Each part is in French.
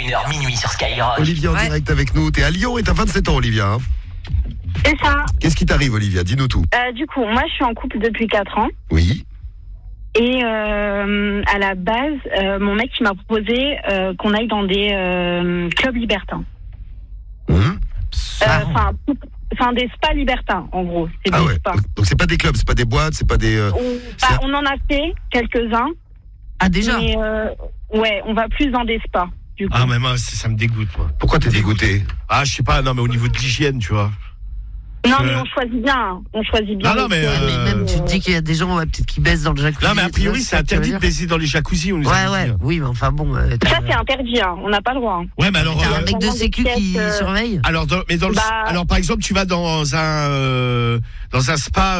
21h minuit sur Skyrock. Olivia en direct avec nous. T'es à Lyon et t'as 27 ans, Olivia. Hein. C'est ça. Qu'est-ce qui t'arrive, Olivia? Dis-nous tout. Du coup, moi, je suis en couple depuis 4 ans. Oui. Et à la base, mon mec, il m'a proposé qu'on aille dans des clubs libertins. Enfin, des spas libertins, en gros. C'est des spas. Donc c'est pas des clubs, c'est pas des boîtes, c'est pas des... on en a fait quelques-uns. Ah, déjà? Mais ouais, on va plus dans des spas. Du coup. Ah, mais moi, ça me dégoûte, moi. Pourquoi t'es dégoûté? Ah, je sais pas, non, mais au niveau de l'hygiène, tu vois. Non, mais on choisit bien. On choisit bien. Non, mais même tu te dis qu'il y a des gens peut-être qui baissent dans le jacuzzi. Non, mais a priori, c'est interdit de baiser dans les jacuzzis. On nous a dit. Oui, mais enfin bon. Ça, c'est interdit, hein. On n'a pas le droit. Hein. Ouais, mais alors. T'as un mec de sécu qui surveille. Alors, alors, par exemple, tu vas dans un spa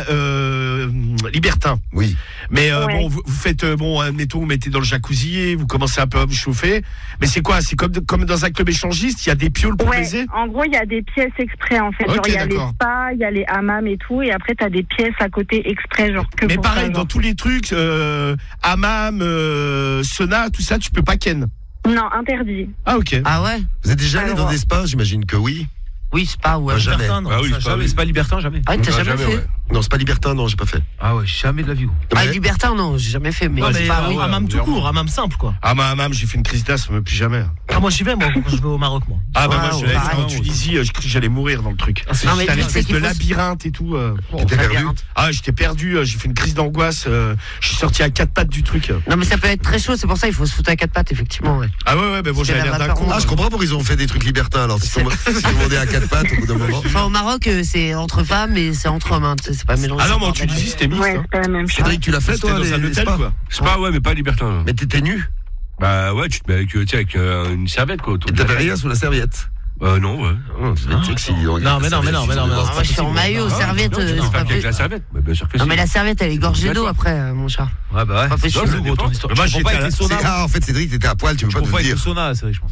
libertin. Oui. Mais bon, vous faites admettons, vous mettez dans le jacuzzi et vous commencez un peu à vous chauffer. Mais c'est quoi? C'est comme dans un club échangiste, il y a des pioles pour baiser? En gros, il y a des pièces exprès, en fait. Genre, il y a les spas, il y a les hammams et tout, et après t'as des pièces à côté exprès, genre que. Mais pour pareil, ça, dans tous les trucs, hammam, sauna, tout ça, tu peux pas ken. Non, interdit. Ah, ok. Ah ouais? Vous êtes déjà allé dans des spas? J'imagine que oui. Oui, spa, ouais. Jamais. Libertin, non, c'est pas libertin, jamais. Ah, t'as jamais fait? Ouais. Non, c'est pas libertin, non, j'ai pas fait. Ah ouais, jamais de la vie. Ah, libertin, non, j'ai jamais fait. Mais non, mais pas, hammam tout court, hammam simple, quoi. Ah, hammam, j'ai fait une crise d'asthme, plus jamais. Ah, moi j'y vais, quand je vais au Maroc, moi. Ah, bah, moi, je l'avais fait en Tunisie, je crois que j'allais mourir dans le truc. C'était un espèce de labyrinthe et tout. T'étais perdu? Ah, j'étais perdu, j'ai fait une crise d'angoisse, je suis sorti à 4 pattes du truc. Non, mais ça peut être très chaud, c'est pour ça il faut se foutre à 4 pattes, effectivement, ouais. Ah, ouais, mais bon, j'avais l'air d'un con. Ah, je comprends pourquoi ils ont fait des trucs libertins, alors. Si ils montaient à 4 pattes au bout d'un moment. Enfin, au Maroc, c'est entre femmes et c'est entre hommes, hein, c'est pas mélangé. Ah non, mais en Tunisie, c'était mixte. Ouais, c'est pas la même chose. Cédric, tu l'as fait, toi? Dans un hôtel, quoi. Spa, ouais, mais pas libertin. Mais t'étais nu? Bah ouais, tu te mets avec une serviette, quoi. Et t'avais rien sous la serviette? Non, ouais. C'est sexy. Non, mais non. Moi, je suis en maillot, serviette. C'est pas avec la serviette. Bien sûr que non, mais la serviette, elle est gorgée d'eau après, mon chat. Ouais, bah ouais. Pas fait chier. Moi, j'étais à la sauna. Ah, en fait, Cédric, t'étais à poil, tu peux pas nous le dire. Sauna, c'est vrai, je pense.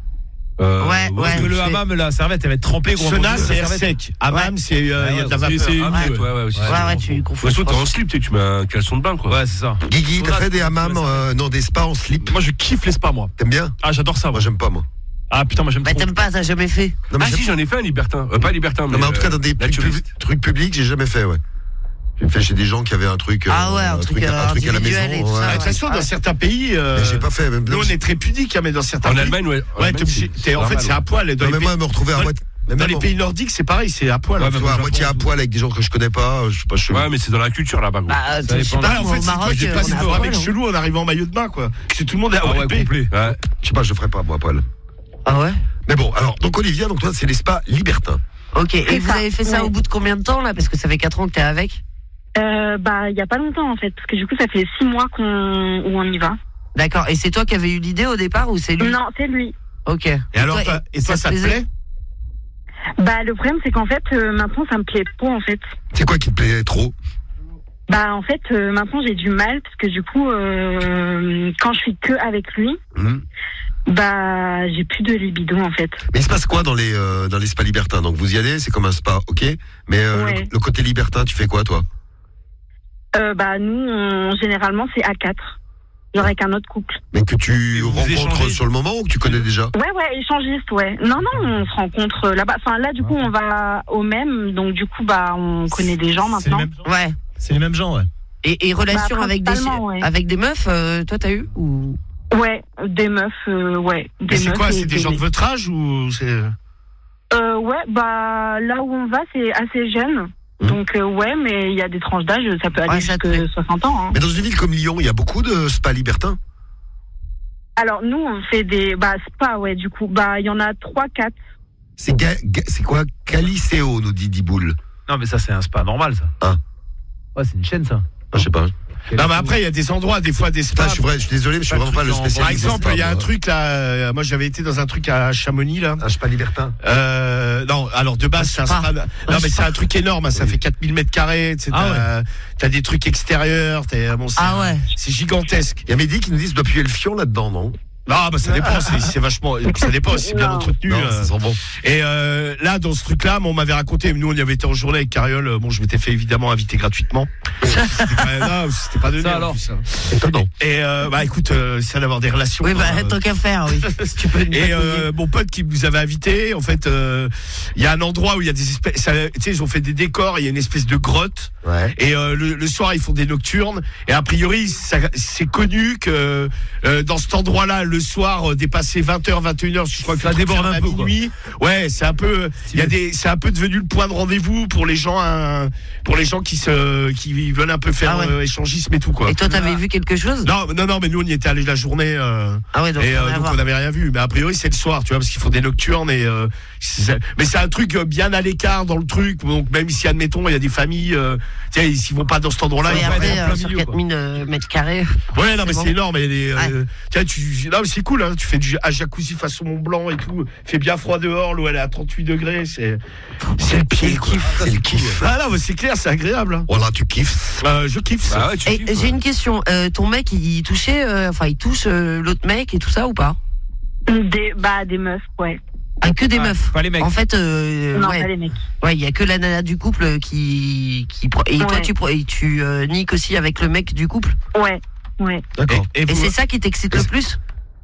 Ouais. Parce que le hammam, la serviette, elle va être trempée, gros. Sauna, c'est air sec. Hammam, c'est il y a de la vapeur. Ouais, tu confonds. De toute façon, t'es en slip, tu mets un caleçon de bain, quoi. Ouais, c'est ça. Guigui, t'as fait des hammams, non, des spas en slip? Moi, je kiffe les spas, moi. T'aimes bien? Ah, j'adore ça, Moi, j'aime pas, moi. Ah, putain, moi, j'aime trop. Bah, t'aimes pas, t'as jamais fait? Non, mais si, j'en ai fait un libertin. Pas libertin, mais en tout cas, dans des trucs publics, j'ai jamais fait, ouais. J'ai fait chez des gens qui avaient un truc. Un truc à la maison. De toute façon, dans certains pays. J'ai pas fait. Nous, on est très pudiques, mais dans certains pays. En Allemagne, ouais. En fait, c'est à poil. Mais moi, me retrouver à moitié. Dans les pays nordiques, c'est pareil, c'est à poil. À moitié à poil avec des gens que je connais pas, je sais pas chelou. Ouais, mais c'est dans la culture là-bas. Bah, je sais pas, en fait, au Maroc, j'ai pas un mec chelou en arrivant en maillot de bain, quoi. C'est tout le monde est à complet. Je sais pas, je ferais pas moi à poil. Ah ouais? Mais bon, alors, donc Olivia, donc toi, c'est les spas libertins. Ok, et vous avez fait ça au bout de combien de temps, là? Parce que ça fait 4 ans que t'es avec? Il y a pas longtemps, en fait, parce que du coup, ça fait 6 mois où on y va. D'accord, et c'est toi qui avais eu l'idée au départ ou c'est lui? Non, c'est lui. Ok. Et alors, toi, ça te plaît? Bah, le problème, c'est qu'en fait, maintenant, ça me plaît trop, en fait. C'est quoi qui te plaît trop? Bah, en fait, maintenant, j'ai du mal, parce que du coup, quand je suis que avec lui, bah, j'ai plus de libido, en fait. Mais il se passe quoi dans les spas libertins? Donc, vous y allez, c'est comme un spa, ok. Mais le côté libertin, tu fais quoi, toi? Bah, nous, généralement, c'est à 4. Genre avec un autre couple. Mais que tu rencontres sur le moment ou que tu connais déjà? Ouais, échangiste, ouais. Non, on se rencontre là-bas. Enfin, là, du coup, on va au même. Donc, du coup, bah, on connaît des gens maintenant. Ouais. C'est les mêmes gens, ouais. Et relation avec des meufs, toi, t'as eu ou... Ouais, des meufs, ouais. Mais c'est quoi? C'est des gens de votre âge ou c'est... Ouais, bah, là où on va, c'est assez jeune. Donc, ouais, mais il y a des tranches d'âge, ça peut aller jusqu'à 60 ans. Hein. Mais dans une ville comme Lyon, il y a beaucoup de spas libertins? Alors, nous, on fait des spas, ouais, du coup. Bah, il y en a 3-4. C'est quoi? Caliceo, nous dit Diboul. Non, mais ça, c'est un spa normal, ça. Ah. Ouais, c'est une chaîne, ça. Ah, je sais pas. Non, mais après, il y a des endroits, des fois, des spas. Je suis désolé, mais je suis vraiment pas le spécialiste. Par exemple, il y a un truc là. Moi, j'avais été dans un truc à Chamonix, là. Un spa libertin? Non, alors de base, c'est un spa. Non, mais c'est un truc énorme, ça fait 4000 mètres carrés. T'as des trucs extérieurs. Ah ouais. C'est gigantesque. Il y a Mehdi qui nous dit que tu dois puer le fion là-dedans, non? Non, bah ça dépend, c'est vachement, ça dépend, c'est bien entretenu. Ça sent bon. Et là, dans ce truc-là, on m'avait raconté, nous on y avait été en journée avec Cariole, bon, je m'étais fait évidemment inviter gratuitement. C'était pas donné. Ça alors. Étonnant. Et bah écoute, c'est d'avoir des relations. Oui, bah tant qu'à faire, oui. Si tu peux et mon pote qui nous avait invité, en fait, il y a un endroit où il y a des espèces, tu sais, ils ont fait des décors, il y a une espèce de grotte. Ouais. Et le soir, ils font des nocturnes. Et a priori, c'est connu que dans cet endroit-là, le soir, dépassé 20h, 21h, je crois que ça déborde un peu. Minuit. Ouais, c'est un peu, c'est un peu devenu le point de rendez-vous pour les gens, qui veulent un peu faire échangisme et tout quoi. Et toi, t'avais vu quelque chose? Non, mais nous on y était allés la journée. Ah ouais, donc on n'avait rien vu. Mais a priori, c'est le soir, tu vois, parce qu'ils font des nocturnes mais c'est un truc bien à l'écart dans le truc. Donc même si admettons, il y a des familles, ils vont pas dans cet endroit-là. Oui, ils après, vont sur 4000 mètres carrés. Ouais, non, mais c'est énorme. Non, mais c'est cool, hein. Tu fais du jacuzzi façon Mont Blanc et tout. Il fait bien froid dehors, l'eau elle est à 38 degrés. C'est le pied, quoi. C'est le kiff. Ah non, mais c'est clair, c'est agréable. Hein. Voilà, tu kiffes. Je kiffe. Ah ouais, tu kiffes, J'ai une question. Ton mec, il touchait, il touche l'autre mec et tout ça ou pas? Des meufs, ouais. Ah, que des meufs. Pas les mecs. En fait, Non, pas les mecs. Ouais, il y a que la nana du couple qui et toi tu niques aussi avec le mec du couple. Ouais. D'accord. Et c'est ça qui t'excite le plus?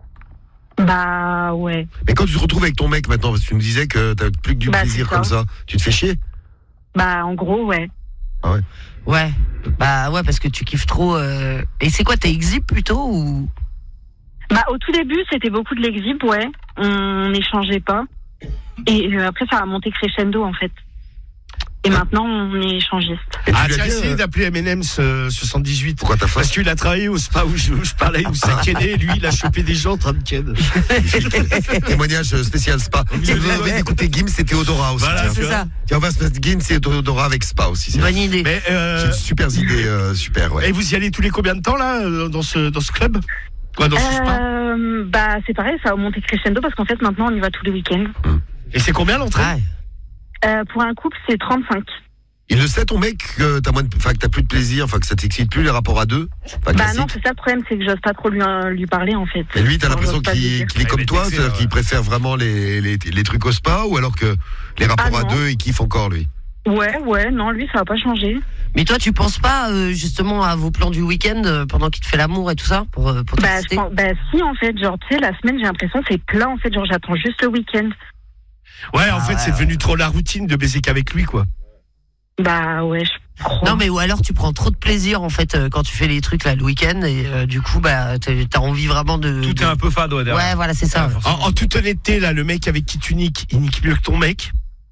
Bah ouais. Mais quand tu te retrouves avec ton mec maintenant, parce que tu me disais que t'as plus que du plaisir comme ça, tu te fais chier? Bah en gros, ouais. Ah ouais. Ouais. Bah ouais, parce que tu kiffes trop. Et c'est quoi, t'es exhibe plutôt ou? Bah au tout début, c'était beaucoup de l'exhib, ouais. On n'échangeait pas. Et après, ça a monté crescendo en fait. Et maintenant, on est échangiste. Et tu tu lui as as dit, essayé d'appeler M&M's 78. Pourquoi t'as fait? Parce qu'il a travaillé au spa où je parlais, où ça kennait, lui, il a chopé des gens en train de ken. Témoignage spécial spa. Si vous avez envie d'écouter Gims, c'est Théodora aussi. Voilà, tiens. C'est ça. Tiens, on va se mettre Gims et Théodora avec spa aussi. C'est Bonne idée. Mais une super idée, super, ouais. Et vous y allez tous les combien de temps là, dans ce club? Quoi, dans ce spa? Bah c'est pareil, ça a monté crescendo parce qu'en fait maintenant on y va tous les week-ends. Et c'est combien l'entrée? Pour un couple, c'est 35. Il le sait ton mec que t'as plus de plaisir, que ça t'excite plus les rapports à deux? Bah non, c'est ça le problème, c'est que j'ose pas trop lui parler en fait. Et lui, t'as l'impression qu'il est comme toi, c'est-à-dire qu'il préfère vraiment les trucs au spa, ou alors que les rapports à deux, il kiffe encore lui? Ouais, non, lui ça va pas changer. Mais toi, tu penses pas justement à vos plans du week-end pendant qu'il te fait l'amour et tout ça pour tester? Si en fait, genre tu sais, la semaine j'ai l'impression que c'est plein en fait, genre j'attends juste le week-end. Ouais, en fait, c'est devenu trop la routine de baiser qu'avec lui, quoi. Bah ouais, je crois. Non, mais ou alors tu prends trop de plaisir en fait quand tu fais les trucs là le week-end et du coup bah t'as envie vraiment de. Tout est un peu fade, ouais, derrière. Ouais, voilà, c'est ça. En toute honnêteté, là, le mec avec qui tu niques, il nique mieux que ton mec.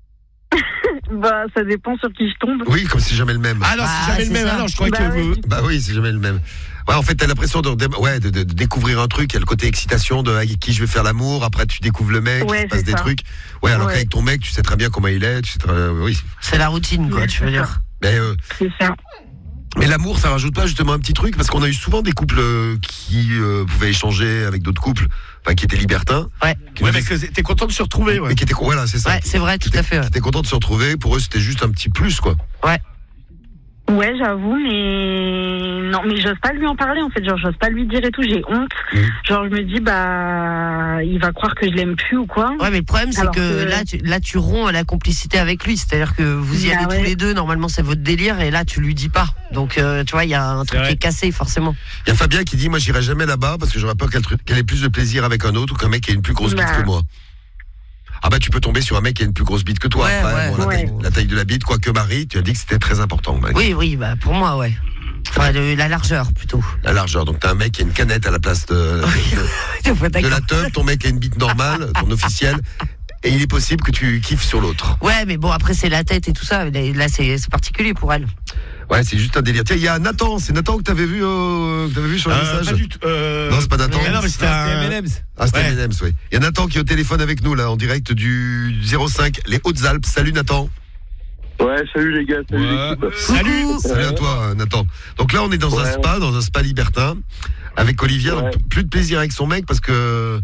Bah ça dépend sur qui je tombe. Oui, comme c'est jamais le même. Ah non, c'est jamais le même. Ah non, je crois que. Bah oui, c'est jamais le même. Ouais, en fait, t'as l'impression de découvrir un truc. Il y a le côté excitation avec qui je vais faire l'amour. Après, tu découvres le mec, il se passe des trucs. Ouais, alors qu'avec ton mec, tu sais très bien comment il est. Oui. C'est la routine, quoi, tu veux dire. Mais, c'est ça. Mais l'amour, ça rajoute pas justement un petit truc, parce qu'on a eu souvent des couples qui pouvaient échanger avec d'autres couples, qui étaient libertins. Ouais. Mais que t'es content de se retrouver, ouais. Mais qui étaient, voilà, c'est ça. Ouais, c'est vrai, tout à fait. T'es content de se retrouver. Pour eux, c'était juste un petit plus, quoi. Ouais. Ouais, j'avoue, mais non, mais j'ose pas lui en parler en fait, genre j'ose pas lui dire et tout, j'ai honte. Genre je me dis il va croire que je l'aime plus ou quoi. Ouais, mais le problème c'est que là tu romps la complicité avec lui, c'est-à-dire que vous y allez tous les deux, normalement c'est votre délire et là tu lui dis pas. Donc tu vois, il y a un truc qui est cassé forcément. Il y a Fabien qui dit moi j'irai jamais là-bas parce que j'aurais peur qu'elle ait plus de plaisir avec un autre ou qu'un mec ait une plus grosse bite que moi. Ah bah tu peux tomber sur un mec qui a une plus grosse bite que toi. Après, la taille de la bite, quoique Marie, tu as dit que c'était très important. Mec. Oui, bah pour moi, ouais. Enfin, la largeur plutôt. La largeur, donc t'as un mec qui a une canette à la place de la teub, ton mec a une bite normale, ton officiel, et il est possible que tu kiffes sur l'autre. Ouais, mais bon, après c'est la tête et tout ça, là c'est particulier pour elle. Ouais, c'est juste un délire. Tiens, il y a Nathan, c'est Nathan que t'avais vu sur le message. Pas du tout. Non, c'est pas Nathan. Non, mais c'était M&M's. Ah, c'était M&M's, oui. Il y a Nathan qui est au téléphone avec nous, là, en direct du 05, les Hautes-Alpes. Salut Nathan. Ouais, salut les gars, salut l'équipe. Salut à toi, Nathan. Donc là, on est dans un spa libertin, avec Olivia. Donc, plus de plaisir avec son mec parce que.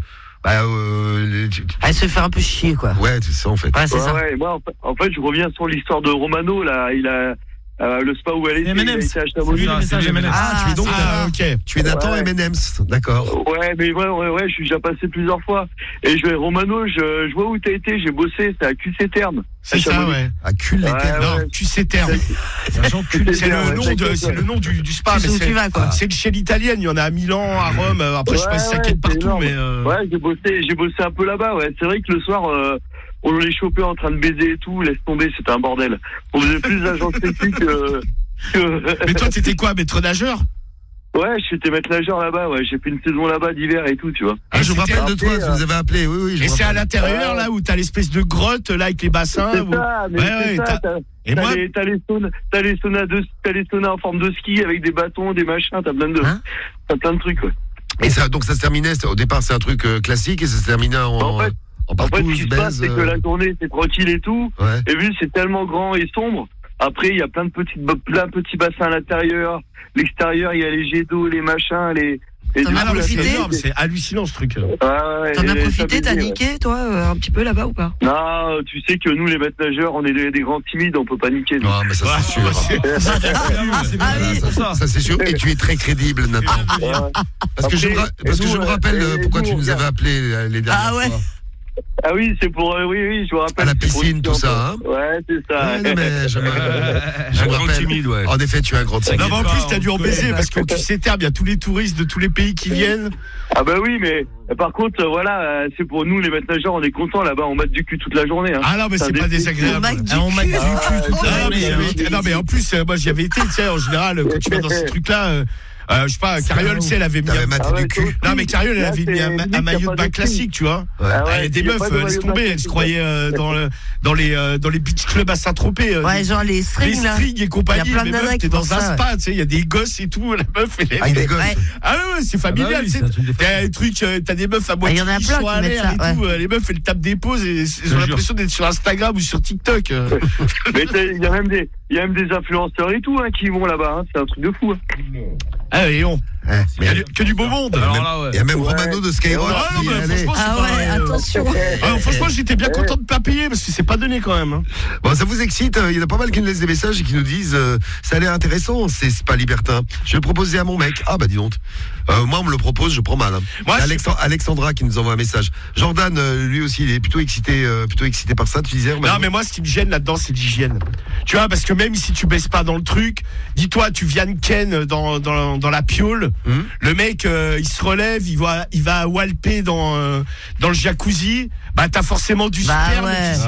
Elle se fait un peu chier, quoi. Ouais, c'est ça en fait. Ouais, c'est ça. Ouais, moi, en fait, je reviens sur l'histoire de Romano, là. Le spa où elle était, il a été à Chamonix. Tu es Nathan M&M's, d'accord. Ouais, mais ouais, je suis déjà passé plusieurs fois. Et Romano, je vois où t'as été, j'ai bossé, c'est à QC Terme. C'est ça, ouais. À Cul les Termes. Non, QC Terme. C'est le nom du spa. C'est une chaîne italienne, il y en a à Milan, à Rome. Après, je sais pas si ça quête partout, mais. Ouais, j'ai bossé un peu là-bas, ouais. C'est vrai que le soir, on les chopait en train de baiser et tout, laisse tomber, c'était un bordel. On faisait plus d'agence technique que... Mais toi, t'étais quoi, maître nageur? Ouais, j'étais maître nageur là-bas, ouais. J'ai fait une saison là-bas d'hiver et tout, tu vois. Ah, je me rappelle de toi, tu nous avais appelé, oui. Et c'est à l'intérieur, là, où t'as l'espèce de grotte, là, avec les bassins. C'est ça, mais c'est ça. T'as les saunas en forme de ski avec des bâtons, des machins, t'as plein de trucs, ouais. Et ça, donc ça se terminait, au départ, c'est un truc classique et ça se terminait en fait, ce qui se passe, c'est que la journée, c'est tranquille et tout. Ouais. Et vu c'est tellement grand et sombre, après, il y a plein de petits bassins à l'intérieur. L'extérieur, il y a les jets d'eau, les machins, T'en as profité? C'est hallucinant, ce truc. T'en as profité, t'as niqué, toi, un petit peu là-bas ou pas? Non, tu sais que nous, les maîtres nageurs, on est des grands timides, on peut pas niquer. Non, mais ça, c'est sûr. Ça, c'est sûr. Et tu es très crédible, Nathan. Parce que je me rappelle pourquoi tu nous avais appelé les dernières fois. Ah oui, c'est pour... oui, je me rappelle. À la piscine, tout ça, hein? Ouais, c'est ça. Ouais, non, mais je me rappelle. Timide, ouais. En effet, tu es un grand timide. Non, mais en plus, t'as dû en baiser, parce qu'au QC Terme, il y a tous les touristes de tous les pays qui viennent. Ah bah oui, mais par contre, voilà, c'est pour nous, les maîtres nageurs, on est contents là-bas, on mate du cul toute la journée. Hein. Ah non, mais c'est pas désagréable. On mate du cul toute la journée. Non, mais en plus, moi, j'y avais été, tu sais, en général, quand tu vas dans ces trucs-là... je sais pas, Cariole, tu sais, elle avait mis du cul. Non, mais Cariole, elle avait mis un maillot de bain classique, tu vois. Ouais. Des meufs, laisse tomber, elles se croyaient dans les beach clubs à Saint-Tropez. Ouais, genre les strings, là. Les strings et compagnie. Mais meuf, t'es dans un spa, tu sais, il y a des gosses et tout, la meuf, elle est. Ah, des gosses. Ah ouais, c'est familial, tu sais. T'as des trucs, t'as des meufs à moitié qui sont à l'air et tout. Les meufs, elles tapent des pauses et elles ont l'impression d'être sur Instagram ou sur TikTok. Mais il y a même des influenceurs et tout, qui vont là-bas, c'est un truc de fou. Ah, Léon. Que du beau monde. Il y a même Romano de Skyrock. Attention. Franchement, j'étais bien content de pas payer parce que c'est pas donné quand même. Bon, ça vous excite? Il y en a pas mal qui nous laissent des messages et qui nous disent ça a l'air intéressant, c'est pas libertin. Je vais le proposer à mon mec. Ah bah dis donc. Moi on me le propose, je prends mal. Moi, Alexandra qui nous envoie un message. Jordan, lui aussi, il est plutôt excité par ça. Tu disais? Non, mais moi ce qui me gêne là-dedans, c'est l'hygiène. Tu vois, parce que même si tu baisses pas dans le truc, dis-toi, tu viens de Ken dans la piole. Le mec, il se relève, il va walper dans le jacuzzi. Bah t'as forcément du sperme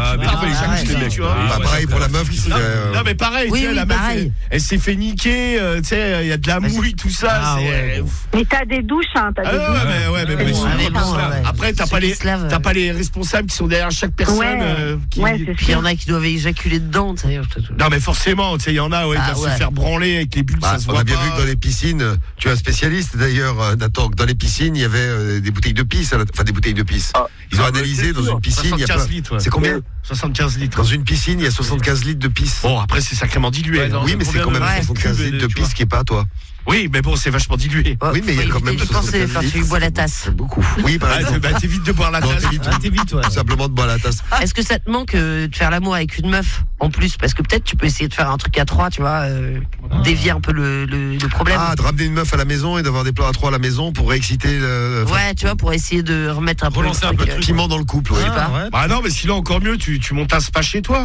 tu vois. Pareil pour la meuf qui se fait. Non mais pareil, tu sais, la meuf, elle s'est fait niquer. Tu sais, il y a de la mouille, tout ça. Mais t'as des douches, t'as des douches. Après, t'as pas les responsables qui sont derrière chaque personne. Puis il y en a qui doivent éjaculer dedans. Non mais forcément, tu sais, il y en a, ils doivent se faire branler avec les bulles. On a bien vu que dans les piscines, tu es un spécialiste d'ailleurs, Nathan, que dans les piscines, il y avait des bouteilles de pisse, enfin des bouteilles de pisse. Ils ont analysé dans une piscine, il y a 75 litres. C'est combien? 75 litres. Dans une piscine, il y a 75 litres de pisse. Bon, après, c'est sacrément dilué. Oui, mais c'est quand même 75 litres de pisse qui est pas à toi. Oui, mais bon, c'est vachement dilué. Oui, mais il y a quand même 75 litres. Quand tu bois la tasse. C'est beaucoup. Oui, par exemple. T'évites de boire la tasse. T'évites, tout simplement de boire la tasse. Est-ce que ça te manque de faire l'amour avec une meuf en plus? Parce que peut-être tu peux essayer de faire un truc à 3, tu vois, dévier un peu le problème. Ah, de ramener une meuf à la maison et d'avoir des plans à 3 à la maison pour réexciter ouais, tu vois, pour essayer de remettre un peu de piment dans le couple. Ah non, mais sinon encore mieux, tu montes un spa chez toi.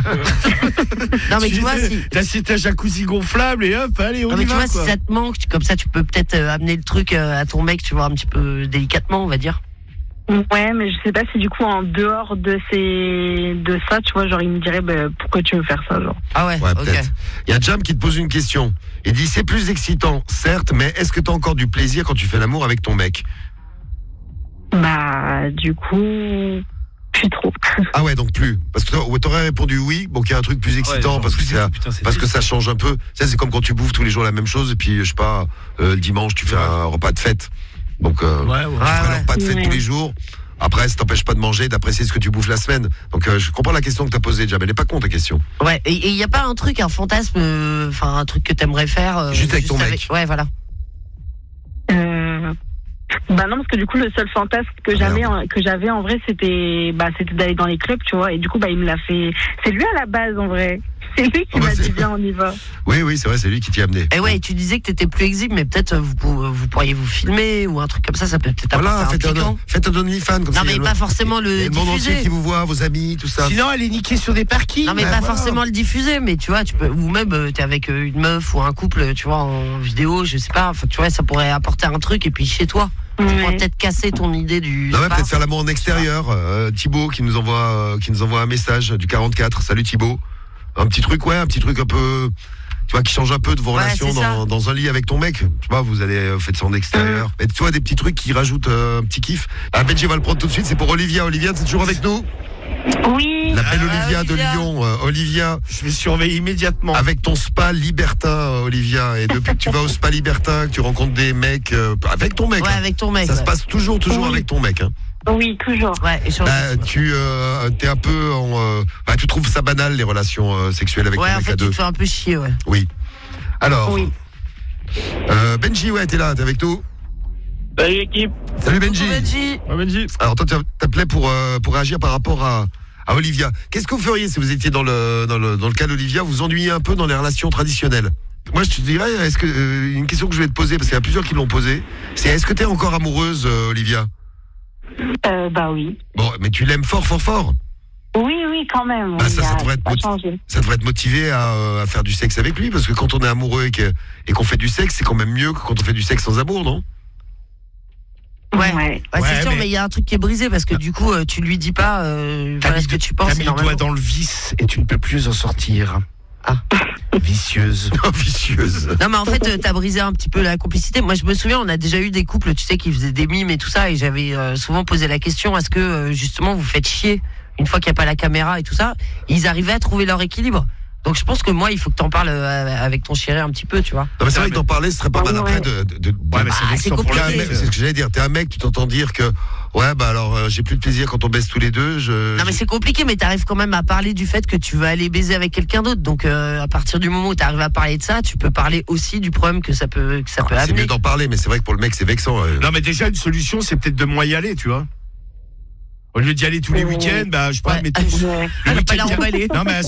Non, mais tu vois, si t'as un jacuzzi gonflable et hop, allez, on y va. Mais tu vois, si ça te manque, comme ça, tu peux peut-être amener le truc à ton mec, tu vois, un petit peu délicatement, on va dire. Ouais, mais je sais pas si du coup en dehors de ça, tu vois, genre il me dirait pourquoi tu veux faire ça, genre. Ah ouais, ok. Peut-être. Il y a Jam qui te pose une question. Il dit c'est plus excitant, certes, mais est-ce que t'as encore du plaisir quand tu fais l'amour avec ton mec? Bah du coup plus trop. Ah ouais, donc plus. Parce que t'aurais répondu oui, bon qu'il y a un truc plus excitant parce que ça change un peu. Ça c'est comme quand tu bouffes tous les jours la même chose et puis je sais pas, le dimanche tu fais un repas de fête. Donc tu ferais un repas de fête tous les jours. Après, ça t'empêche pas de manger, d'apprécier ce que tu bouffes la semaine. Donc je comprends la question que t'as posée, Jam. Elle est pas con ta question. Ouais, et il y a pas un truc, un fantasme, enfin un truc que t'aimerais faire juste avec ton mec. Ouais, voilà. Bah non, parce que du coup le seul fantasme que j'avais en vrai c'était d'aller dans les clubs, tu vois, et du coup il me l'a fait, c'est lui à la base en vrai, C'est lui qui m'a dit bien, on y va. Oui, c'est vrai, c'est lui qui t'y a amené. Et ouais, tu disais que t'étais plus exhibe, mais peut-être vous pourriez vous filmer ou un truc comme ça peut peut-être apporter un piquant. Faites un OnlyFans comme ça. Non, mais pas forcément le diffuser. Le monde entier qui vous voit, vos amis, tout ça. Sinon, elle est niquée sur des parkings. Non, mais pas forcément le diffuser, mais tu vois, tu peux, ou même t'es avec une meuf ou un couple, tu vois, en vidéo, je sais pas, tu vois, ça pourrait apporter un truc et puis chez toi. Tu pourrais peut-être casser ton idée du. Non, mais peut-être faire l'amour en extérieur. Thibaut qui nous envoie un message du 44. Salut Thibaut. Un petit truc un peu, tu vois, qui change un peu de vos relations dans un lit avec ton mec. Tu vois, vous allez faites ça en extérieur. Et tu vois, des petits trucs qui rajoutent un petit kiff. Benji va le prendre tout de suite. C'est pour Olivia. Olivia, t'es toujours avec nous? Oui. La belle Olivia de Lyon. Olivia, je vais surveiller immédiatement. Avec ton spa libertin, Olivia. Et depuis que tu vas au spa libertin, que tu rencontres des mecs avec ton mec. Ouais, avec ton mec. Ça se passe toujours avec ton mec. Hein. Oui, toujours. Ouais, tu t'es un peu tu trouves ça banal les relations sexuelles avec ton mec à deux. Tu te fais un peu chier, ouais. Oui. Alors, Benji, t'es là, t'es avec nous. Salut l'équipe. Salut Benji. Benji. Alors toi, t'appelais pour réagir par rapport à Olivia. Qu'est-ce que vous feriez si vous étiez dans le cas d'Olivia, vous ennuyez un peu dans les relations traditionnelles? Moi, je te dirais, est-ce que une question que je vais te poser, parce qu'il y a plusieurs qui l'ont posée, c'est est-ce que t'es encore amoureuse, Olivia? Bah oui. Bon, mais tu l'aimes fort. Oui, quand même. Ça devrait être motivé à faire du sexe avec lui, parce que quand on est amoureux et qu'on fait du sexe, c'est quand même mieux que quand on fait du sexe sans amour, non? Ouais, c'est sûr, mais il y a un truc qui est brisé parce que du coup, tu lui dis pas ce que tu penses. T'as mis le doigt dans le vice et tu ne peux plus en sortir. Ah. Vicieuse. Non, mais en fait, t'as brisé un petit peu la complicité. Moi, je me souviens, on a déjà eu des couples, tu sais, qui faisaient des mimes et tout ça, et j'avais souvent posé la question, est-ce que justement vous faites chier une fois qu'il n'y a pas la caméra et tout ça? Ils arrivaient à trouver leur équilibre. Donc je pense que moi, il faut que t'en parles avec ton chéri un petit peu, tu vois. Non, mais c'est vrai que t'en parler, ce serait pas mal après c'est compliqué. C'est ce que j'allais dire. T'es un mec, tu t'entends dire que alors j'ai plus de plaisir quand on baisse tous les deux. Non, mais c'est compliqué, mais t'arrives quand même à parler du fait que tu veux aller baiser avec quelqu'un d'autre. Donc à partir du moment où t'arrives à parler de ça, tu peux parler aussi du problème que ça peut amener. C'est mieux d'en parler, mais c'est vrai que pour le mec, c'est vexant. Non, mais déjà une solution, c'est peut-être de moins y aller, tu vois. Au lieu d'y aller tous les week-ends, je sais pas, mettons. Elle va pas la remballer. Non, mais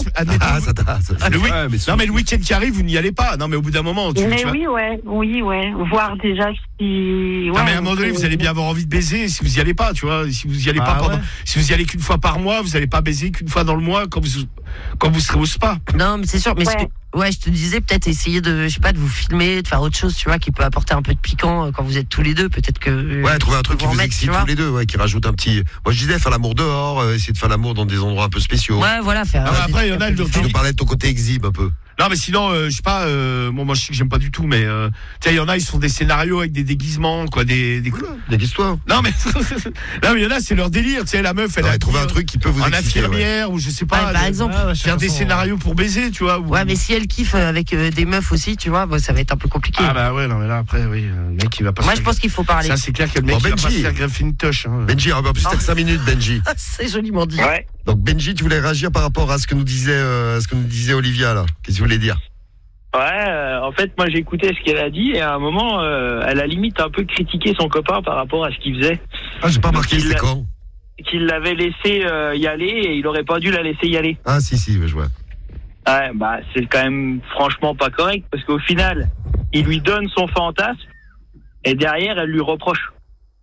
admettons. Non, mais le week-end qui arrive, vous n'y allez pas. Non, mais au bout d'un moment. Oui. Voir déjà si. Non, mais à un moment donné, vous allez bien avoir envie de baiser si vous y allez pas, tu vois. Si vous y allez pas si vous y allez qu'une fois par mois, vous allez pas baiser qu'une fois dans le mois quand vous serez au spa. Non, mais c'est sûr, mais je te disais peut-être essayer de vous filmer, de faire autre chose, tu vois, qui peut apporter un peu de piquant quand vous êtes tous les deux, peut-être que. Trouver un truc qui vous excite tous les deux, qui rajoute un petit. Moi, je disais faire l'amour dehors, essayer de faire l'amour dans des endroits un peu spéciaux. Ouais, voilà, faire. Après, il y en a. Tu nous parlais de ton côté exhibe un peu. Non, mais sinon, je sais pas, moi je sais que j'aime pas du tout, mais il y en a, ils se font des scénarios avec des déguisements, quoi, des histoires. Non, mais il y en a, c'est leur délire, tu sais, la meuf, elle a trouvé un truc qui peut vous exciter. En infirmière, ou je sais pas. Par exemple, faire des scénarios pour baiser, tu vois. Ouais, mais si elle kiffe avec des meufs aussi, tu vois, ça va être un peu compliqué. Ah, bah ouais, non, mais là, après, oui, le mec, il va pas. Moi, je pense qu'il faut parler. Ça, c'est clair que le mec, il va pas se faire greffer une toche. Benji, en plus, t'as 5 minutes, Benji. C'est joliment dit. Ouais. Donc, Benji, tu voulais réagir par rapport à ce que nous disait Olivia, là. Qu'est-ce que tu voulais dire? Ouais, en fait, moi j'écoutais ce qu'elle a dit et à un moment, elle a limite un peu critiqué son copain par rapport à ce qu'il faisait. Ah, j'ai pas remarqué, c'est quand? Qu'il l'avait laissé y aller et il aurait pas dû la laisser y aller. Ah, si, je vois. Ouais, c'est quand même franchement pas correct parce qu'au final, il lui donne son fantasme et derrière, elle lui reproche.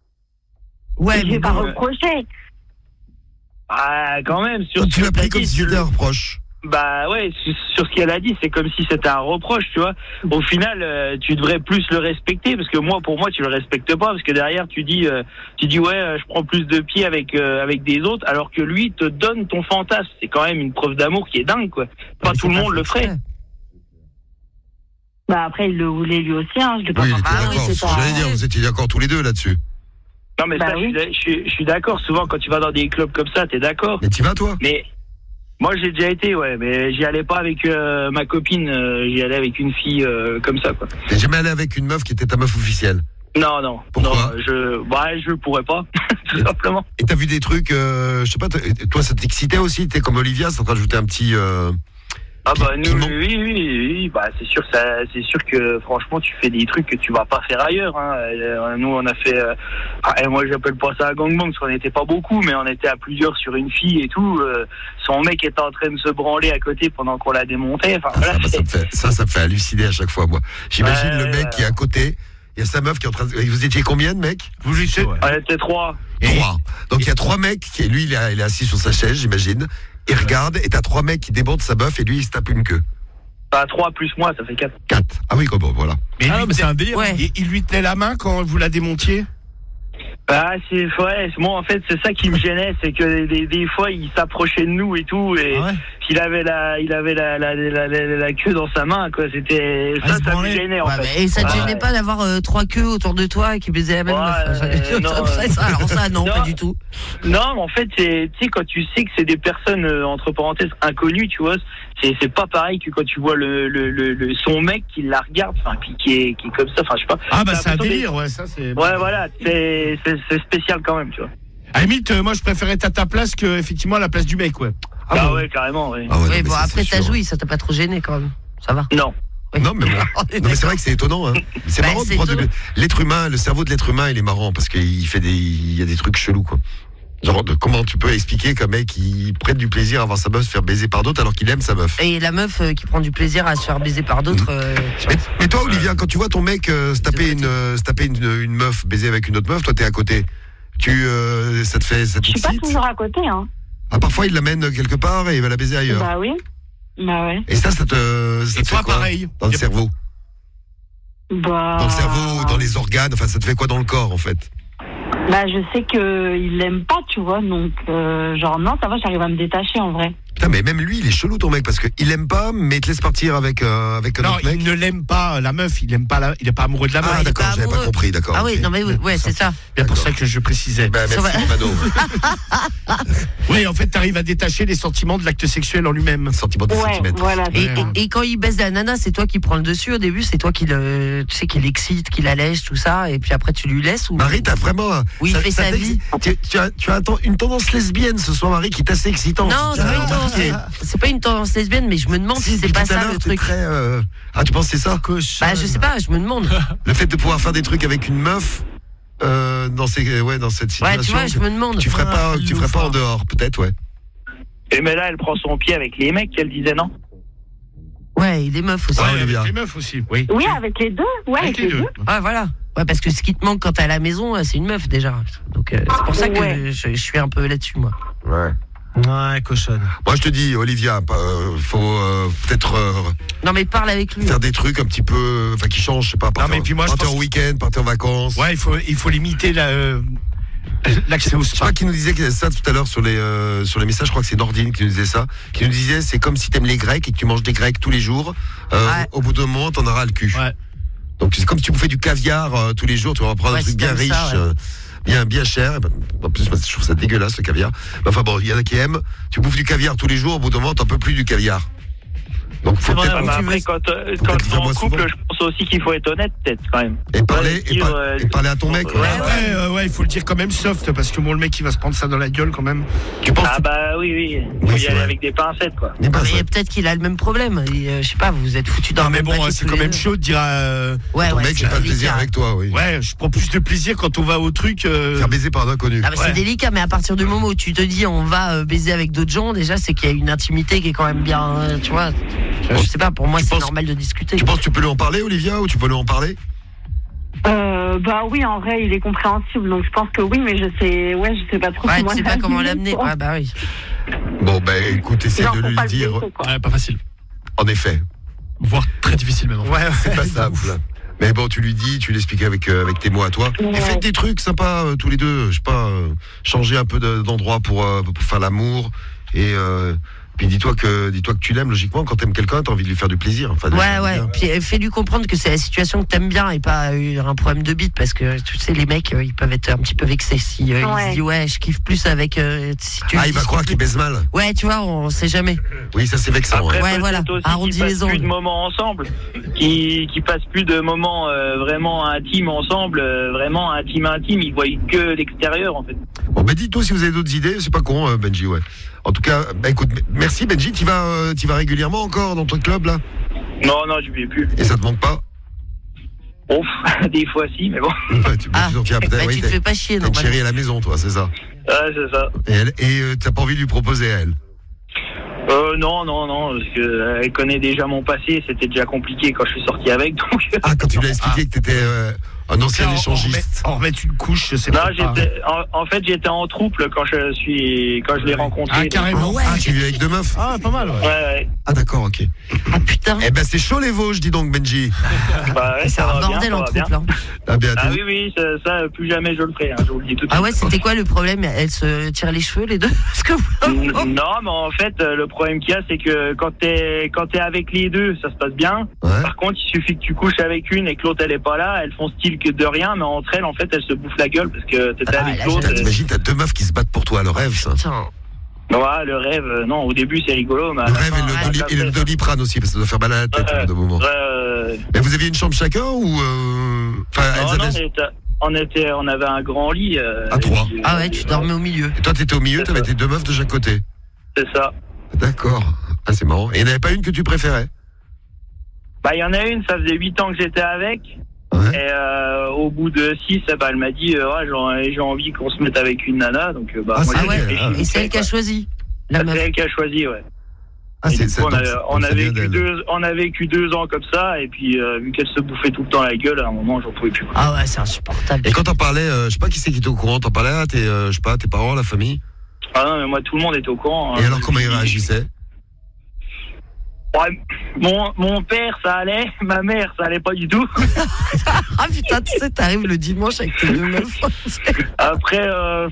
Ouais, mais pas reproché. Ah, quand même. Tu l'as pris comme si c'était un reproche. Bah ouais, sur ce qu'elle a dit, c'est comme si c'était un reproche, tu vois. Au final, tu devrais plus le respecter parce que pour moi, tu le respectes pas parce que derrière, tu dis ouais, je prends plus de pieds avec des autres, alors que lui te donne ton fantasme. C'est quand même une preuve d'amour qui est dingue, quoi. Pas tout le monde le ferait. Bah après, il le voulait lui aussi, hein. Je l'ai pas. Oui, il était d'accord. J'allais dire, vous étiez d'accord tous les deux là-dessus. Non mais ça, je suis d'accord. Souvent, quand tu vas dans des clubs comme ça, t'es d'accord. Mais t'y vas toi? Mais moi, j'ai déjà été, ouais, mais j'y allais pas avec ma copine, j'y allais avec une fille comme ça, quoi. T'es jamais allé avec une meuf qui était ta meuf officielle? Non. Pourquoi? Non, je pourrais pas, tout simplement. Et t'as vu des trucs, je sais pas, toi ça t'excitait aussi? T'es comme Olivia, ça te rajoutait un petit... Ah bah nous, oui, oui, bah c'est sûr que franchement tu fais des trucs que tu vas pas faire ailleurs. Nous on a fait, moi j'appelle pas ça un gangbang parce qu'on n'était pas beaucoup, mais on était à plusieurs sur une fille et tout. Son mec était en train de se branler à côté pendant qu'on la démontait. Enfin, voilà, ça me fait halluciner à chaque fois, moi. J'imagine le mec qui est à côté. Il y a sa meuf qui est en train de... Vous étiez combien de mecs? Vous étiez... On était 3. 3. Donc il y a 3 mecs, lui il est assis sur sa chaise, j'imagine. Il regarde et t'as 3 mecs qui débordent sa meuf et lui il se tape une queue. 3 plus moi, ça fait 4. 4. Ah oui, bon, voilà. Mais c'est un délire. Ouais. Il lui tenait la main quand vous la démontiez? Moi en fait c'est ça qui me gênait, c'est que des fois il s'approchait de nous et tout, et il avait la queue dans sa main, quoi. C'était ça me gênait en fait. Et ça te gênait pas d'avoir 3 queues autour de toi et qui baisaient la même meuf? Alors ça non, pas du tout. Non, mais en fait tu sais quand tu sais que c'est des personnes entre parenthèses inconnues, tu vois, c'est pas pareil que quand tu vois son mec qui la regarde, enfin qui est comme ça, enfin je sais pas. Ah bah c'est un délire, ça c'est. Ouais voilà, c'est spécial quand même, tu vois. À la limite, moi je préférais être à ta place que effectivement à la place du mec, ouais. Ouais, carrément, ouais. Ouais, bon après t'as joui, ça t'a pas trop gêné quand même. Ça va. Non. Oui. Non mais bon. Non mais c'est vrai que c'est étonnant. Hein. C'est marrant de prendre l'être humain, le cerveau de l'être humain, il est marrant parce qu'il fait il y a des trucs chelous, quoi. Genre, comment tu peux expliquer qu'un mec il prenne du plaisir à voir sa meuf se faire baiser par d'autres alors qu'il aime sa meuf? Et la meuf qui prend du plaisir à se faire baiser par d'autres. Mais toi, Olivia, quand tu vois ton mec se taper une meuf baiser avec une autre meuf, toi t'es à côté. Ça te Je suis pas toujours à côté, hein. Ah, parfois il l'amène quelque part et il va la baiser ailleurs. Bah oui. Bah ouais. Et ça te et fait toi quoi pareil dans le cerveau? Bah. Dans le cerveau, dans les organes, enfin ça te fait quoi dans le corps en fait? Bah je sais qu'il l'aime pas, tu vois, donc genre non, ça va, j'arrive à me détacher en vrai. Putain, mais même lui, il est chelou ton mec parce qu'il aime pas, mais il te laisse partir avec un autre mec. Non, il ne l'aime pas, la meuf, il est pas amoureux de la meuf. Ah d'accord, j'avais pas compris, d'accord. Ah oui, non mais ouais, c'est ça. C'est pour ça que je précisais. Bah, merci Mano. Oui, en fait, t'arrives à détacher les sentiments de l'acte sexuel en lui-même. Sentiment de centimètre. Voilà. Et quand il baisse la nana, c'est toi qui prends le dessus au début, c'est toi qui qui l'excite, qui l'allège, tout ça, et puis après tu lui laisses ou... Marie, t'as vraiment... Oui, il fait sa vie. Tu as une tendance lesbienne ce soir, Marie, qui est assez excitante. Non, c'est pas une tendance lesbienne, mais je me demande si c'est pas ça le truc. Ah, tu penses que c'est ça? Bah je sais pas, je me demande. Le fait de pouvoir faire des trucs avec une meuf dans cette situation. Ouais, tu vois, je me demande. Tu ferais pas en dehors, peut-être, ouais. Et mais là, elle prend son pied avec les mecs, elle disait non? Ouais, et les meufs aussi. Ouais, avec les meufs aussi, oui. Oui, avec les deux. Ouais, avec les deux. Ouais, voilà. Ouais, parce que ce qui te manque quand t'es à la maison, c'est une meuf déjà. Donc c'est pour ça que je suis un peu là-dessus, moi. Ouais. Ouais, cochonne. Moi, je te dis, Olivia, faut peut-être non, mais parle avec lui. faire des trucs un petit peu, enfin, qui changent, je sais pas. Partez en week-end, partez en vacances. Ouais, il faut limiter l'accès au Je sais spa. pas qui nous disait ça tout à l'heure sur les messages. Je crois que c'est Nordine qui nous disait ça. Qui nous disait, c'est comme si t'aimes les Grecs et que tu manges des Grecs tous les jours. Au bout d'un moment, t'en auras le cul. Ouais. Donc c'est comme si tu bouffais du caviar tous les jours. Tu vas prendre un truc bien riche. Bien cher. En plus, je trouve ça dégueulasse le caviar. Enfin bon, il y en a qui aiment. Tu bouffes du caviar tous les jours, au bout d'un moment, t'en peux plus du caviar. Donc faut peut-être. Après, quand t'es en couple, je pense aussi qu'il faut être honnête, peut-être quand même. Et parler à ton mec. Ouais, il faut le dire quand même soft, parce que bon, le mec il va se prendre ça dans la gueule quand même. Tu penses? Ah bah oui. Faut y aller avec des pincettes, quoi. Mais peut-être qu'il a le même problème. Je sais pas, vous vous êtes foutu dans. Non mais bon, c'est quand même chaud de dire. Ton mec, j'ai pas de plaisir avec toi, oui. Ouais, je prends plus de plaisir quand on va au truc. Faire baiser par un inconnu. Ah bah c'est délicat, mais à partir du moment où tu te dis on va baiser avec d'autres gens, déjà c'est qu'il y a une intimité qui est quand même bien, tu vois. Je sais pas, pour moi c'est normal de discuter. Tu penses que tu peux lui en parler, Olivia, ou tu peux lui en parler? Bah oui, en vrai, il est compréhensible, donc je pense que oui, mais je sais pas trop comment. Ouais, tu sais pas comment l'amener. Ouais, bah oui. Bon, bah écoute, essaie de lui dire. Ouais, pas facile. En effet. Voire très difficile même. Ouais, c'est pas simple. Mais bon, tu lui dis, tu l'expliques avec tes mots à toi. Ouais. Et faites des trucs sympas tous les deux. Je sais pas, changer un peu d'endroit pour faire l'amour. Et puis dis-toi que tu l'aimes logiquement. Quand t'aimes quelqu'un, t'as envie de lui faire du plaisir. Enfin, ouais. Puis fais-lui comprendre que c'est la situation que t'aimes bien et pas un problème de bite, parce que tu sais les mecs ils peuvent être un petit peu vexés si ils se disent ouais je kiffe plus avec. Si tu il va croire qu'il baise mal. Ouais, tu vois, on sait jamais. Oui, ça c'est vexant. Après, ouais, voilà. Arrondis les angles. Plus de moments ensemble, qui passent plus de moments vraiment intimes ensemble, vraiment intime. Ils voient que l'extérieur en fait. Bon, bah dites-nous si vous avez d'autres idées. C'est pas con, Benji, ouais. En tout cas, écoute, merci Benji. Tu vas régulièrement encore dans ton club là? Non, je lui ai plus. Et ça te manque pas? Ouf, des fois si, mais bon. Tu te fais pas chier, non? T'as une chérie à la maison, toi, c'est ça? Ouais, c'est ça. Et t'as pas envie de lui proposer à elle? Non, parce que elle connaît déjà mon passé, c'était déjà compliqué quand je suis sorti avec, donc... Ah, quand tu lui as expliqué que t'étais un ancien échangiste. En remettre une couche, je sais pas. Non, en fait, j'étais en trouble quand je l'ai rencontré. Ah, carrément. Tu vis avec deux meufs? Ah, pas mal, ouais. Ah, d'accord, ok. Ah, putain. Eh ben, c'est chaud les Vosges, dis donc, Benji. Bah ouais, c'est un bordel en trouble, hein. Ah, oui, ça, plus jamais je le ferai, hein, je vous le dis tout de suite. Ah ouais, c'était quoi le problème? Elle se tire les cheveux, les deux? Non, mais en fait, le problème qu'il y a, c'est que quand t'es avec les deux, ça se passe bien. Ouais. Par contre, il suffit que tu couches avec une et que l'autre elle est pas là, elles font style que de rien, mais entre elles, en fait, elles se bouffent la gueule parce que t'étais avec l'autre. T'imagines, t'as deux meufs qui se battent pour toi, le rêve, ça. Ouais, le rêve, non, au début c'est rigolo, mais le rêve et le Doliprane aussi, parce que ça doit faire mal à la tête de moment. Mais vous aviez une chambre chacun ou on avait un grand lit. À trois. Ah ouais, tu dormais au milieu. Et toi, t'étais au milieu, t'avais tes deux meufs de chaque côté. C'est ça. D'accord. Ah, c'est marrant. Et il n'y en avait pas une que tu préférais? Bah, il y en a une, ça faisait 8 ans que j'étais avec. Ouais. Et au bout de 6, elle m'a dit j'ai envie qu'on se mette avec une nana. Donc, moi, et c'est elle qui a choisi. C'est elle qui a choisi, ouais. Ah, c'est ça. On a vécu 2 ans comme ça, et puis vu qu'elle se bouffait tout le temps la gueule, à un moment, j'en pouvais plus. Ah ouais, c'est insupportable. Et quand t'en parlais, je sais pas qui c'est qui était au courant, t'en parlais à tes parents, la famille? Ah non, mais moi, tout le monde était au courant. Et alors, comment ils réagissaient? Ouais, mon père, ça allait. Ma mère, ça allait pas du tout. Ah putain, tu sais, t'arrives le dimanche avec tes deux meufs. Après,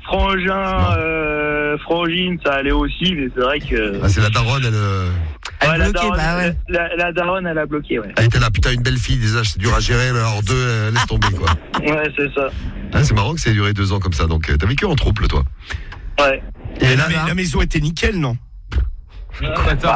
frangine, ça allait aussi, mais c'est vrai que... Ah, c'est la daronne, elle a bloqué, la daronne, elle a bloqué, ouais. Elle était là, putain, une belle fille, déjà, c'est dur à gérer, alors deux, laisse tomber, quoi. Ouais, c'est ça. Ah, c'est marrant que ça ait duré 2 ans comme ça, donc t'as vécu en trouble, toi. Ouais. Et la maison était nickel, non? Ouais,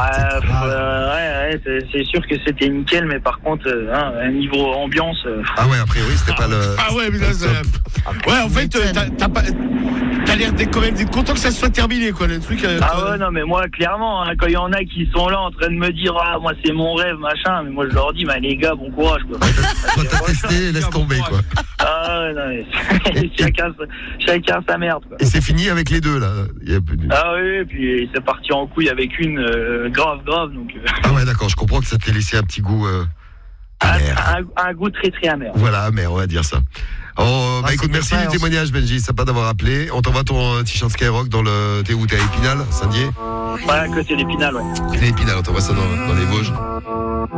c'est sûr que c'était nickel, mais par contre, niveau ambiance. Ah ouais, a priori, c'était pas le. Ah ouais, mais là, ouais, en fait, t'as l'air quand même d'être content que ça soit terminé, quoi, le truc. Ah ouais, non, mais moi, clairement, quand il y en a qui sont là en train de me dire, moi, c'est mon rêve, machin, mais moi, je leur dis, les gars, bon courage, quoi. Toi, t'as testé, laisse tomber, quoi. Ah ouais, non, mais chacun sa merde, quoi. Et c'est fini avec les deux, là. Ah oui, et puis c'est parti en couille avec une grave, donc. Ah ouais, d'accord, je comprends que ça t'ait laissé un petit goût amer. Un goût très très amer. Voilà, amer, on va dire ça. Oh, écoute, merci du témoignage, Benji, sympa d'avoir appelé. On t'envoie ton t-shirt Skyrock dans le... T'es où? T'es à Épinal, Saint-Dié? Ouais, à côté d'Épinal, ouais. Épinal, on t'envoie ça dans les Vosges.